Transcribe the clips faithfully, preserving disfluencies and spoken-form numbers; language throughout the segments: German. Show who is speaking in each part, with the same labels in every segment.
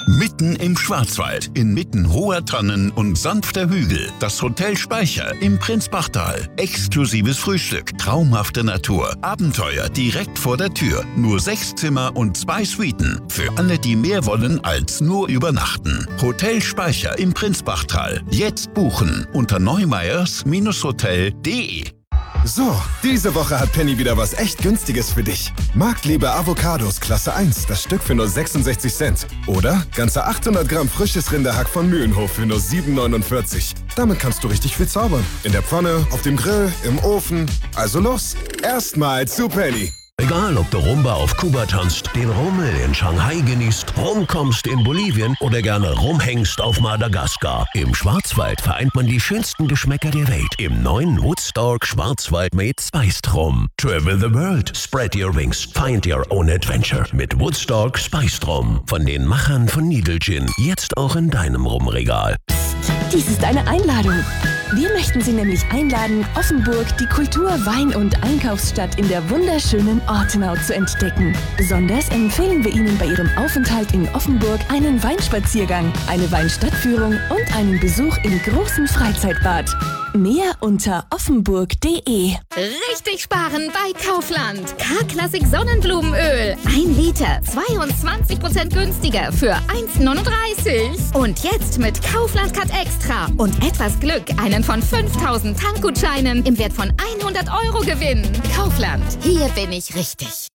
Speaker 1: Mitten im Schwarzwald, inmitten hoher Tannen und sanfter Hügel. Das Hotel Speicher im Prinzbachtal. Exklusives Frühstück, traumhafte Natur, Abenteuer direkt vor der Tür. Nur sechs Zimmer und zwei Suiten. Für alle, die mehr wollen als nur übernachten. Hotel Speicher im Prinzbachtal. Jetzt buchen unter neumeyers Hotel punkt de.
Speaker 2: So, diese Woche hat Penny wieder was echt Günstiges für dich. Marktliebe Avocados Klasse eins, das Stück für nur sechsundsechzig Cent. Oder ganze achthundert Gramm frisches Rinderhack von Mühlenhof für nur sieben neunundvierzig. Damit kannst du richtig viel zaubern. In der Pfanne, auf dem Grill, im Ofen. Also los, erstmal zu Penny.
Speaker 3: Egal, ob du Rumba auf Kuba tanzt, den Rummel in Shanghai genießt, rumkommst in Bolivien oder gerne rumhängst auf Madagaskar. Im Schwarzwald vereint man die schönsten Geschmäcker der Welt im neuen Woodstock Schwarzwald mit Spiced Rum. Travel the world, spread your wings, find your own adventure mit Woodstock Spiced Rum. Von den Machern von Needle Gin, jetzt auch in deinem Rumregal.
Speaker 4: Dies ist eine Einladung. Wir möchten Sie nämlich einladen, Offenburg, die Kultur-, Wein- und Einkaufsstadt in der wunderschönen Ortenau zu entdecken. Besonders empfehlen wir Ihnen bei Ihrem Aufenthalt in Offenburg einen Weinspaziergang, eine Weinstadtführung und einen Besuch im großen Freizeitbad. Mehr unter offenburg punkt de.
Speaker 5: Richtig sparen bei Kaufland. K-Klassik Sonnenblumenöl. Ein Liter, zweiundzwanzig Prozent günstiger für eins neununddreißig. Und jetzt mit Kaufland Cut Extra und etwas Glück einen von fünftausend Tankgutscheinen im Wert von hundert Euro gewinnen. Kaufland, hier bin ich richtig.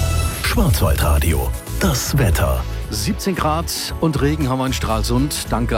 Speaker 3: Schwarzwaldradio, das Wetter.
Speaker 6: siebzehn Grad und Regen haben wir in Stralsund. Danke